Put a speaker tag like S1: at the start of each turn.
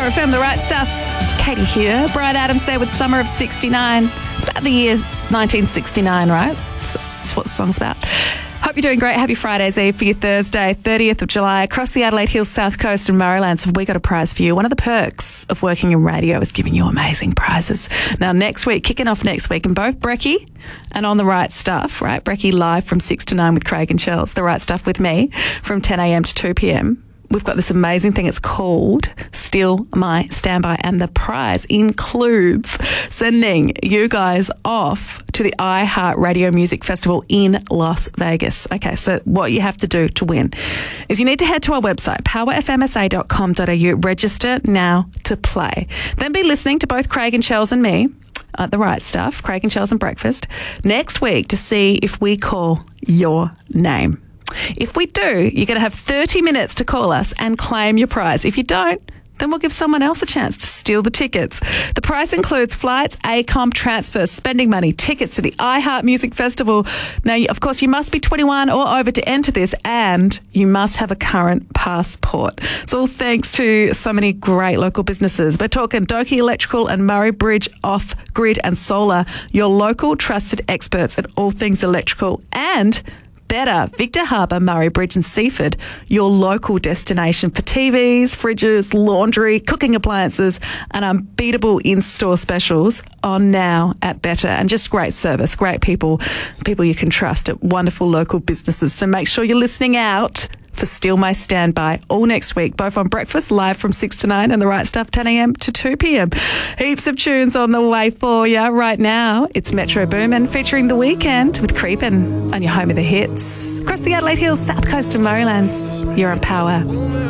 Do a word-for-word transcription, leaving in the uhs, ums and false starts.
S1: F M, The Right Stuff. Katie here. Bryan Adams there with Summer of sixty-nine. It's about the year nineteen sixty-nine, right? That's what the song's about. Hope you're doing great. Happy Friday's Eve for your Thursday, thirtieth of July. Across the Adelaide Hills, South Coast and Murraylands, have we got a prize for you? One of the perks of working in radio is giving you amazing prizes. Now, next week, kicking off next week, and both Brecky and On The Right Stuff, right? Brecky live from six to nine with Craig and Chels. The Right Stuff with me from ten a.m. to two p.m. We've got this amazing thing. It's called Steal My Standby, and the prize includes sending you guys off to the iHeart Radio Music Festival in Las Vegas. Okay, so what you have to do to win is you need to head to our website, power f m s a dot com dot a u, register now to play. Then be listening to both Craig and Chels and me at The Right Stuff, Craig and Chels and Breakfast, next week to see if we call your name. If we do, you're going to have thirty minutes to call us and claim your prize. If you don't, then we'll give someone else a chance to steal the tickets. The prize includes flights, ACOM transfers, spending money, tickets to the iHeart Music Festival. Now, of course, you must be twenty-one or over to enter this, and you must have a current passport. It's all thanks to so many great local businesses. We're talking Doki Electrical and Murray Bridge Off Grid and Solar, your local trusted experts at all things electrical, and Better, Victor Harbour, Murray Bridge and Seaford, your local destination for T Vs, fridges, laundry, cooking appliances and unbeatable in-store specials on now at Better. And just great service, great people, people you can trust at wonderful local businesses. So make sure you're listening out for Steal My Standby all next week, both on Breakfast, live from six to nine, and The Right Stuff, ten a.m. to two p.m. Heaps of tunes on the way for you right now. It's Metro Boomin featuring The Weeknd with Creepin' on your home of the hits. Across the Adelaide Hills, South Coast and Murraylands, you're on Power.